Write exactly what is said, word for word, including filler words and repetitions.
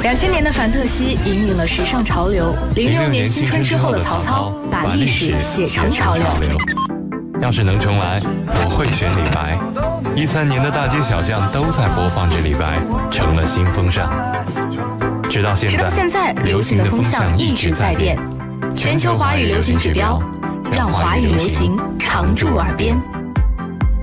两千年的范特西引领了时尚潮流，零六年青春之后的曹操把历史写成潮流。 要是能重来，我会选李白。一三年的大街小巷都在播放着李白，成了新风尚。直到现在， 直到现在，流行的风向一直在变。全球华语流行指标，让华语流行常驻耳边。